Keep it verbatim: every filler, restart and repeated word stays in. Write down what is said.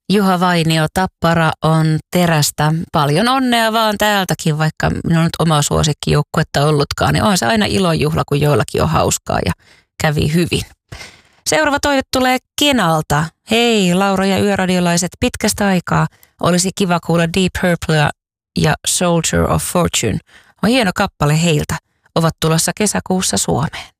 Juha Vainio, Tappara on terästä. Paljon onnea vaan täältäkin, vaikka minulla on nyt oma suosikkijoukkuetta ollutkaan, niin on se aina ilonjuhla, kun joillakin on hauskaa ja kävi hyvin. Seuraava toive tulee Kenalta. Hei Laura ja yöradiolaiset, pitkästä aikaa. Olisi kiva kuulla Deep Purplea ja Soldier of Fortune. On hieno kappale heiltä. Ovat tulossa kesäkuussa Suomeen.